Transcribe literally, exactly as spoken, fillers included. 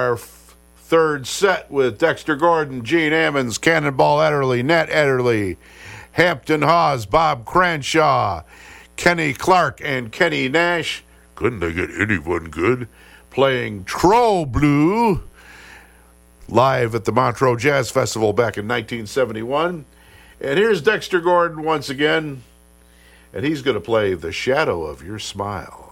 Our f- third set with Dexter Gordon, Gene Ammons, Cannonball Ederle, Nat Ederle, Hampton Hawes, Bob Cranshaw, Kenny Clark, and Kenny Nash. Couldn't they get anyone good? Playing Troll Blue live at the Montreux Jazz Festival back in nineteen seventy-one. And here's Dexter Gordon once again, and he's going to play The Shadow of Your Smile.